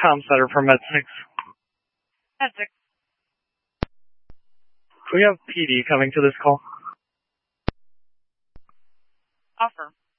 comm center for Med6. Med6. We have PD coming to this call. Offer.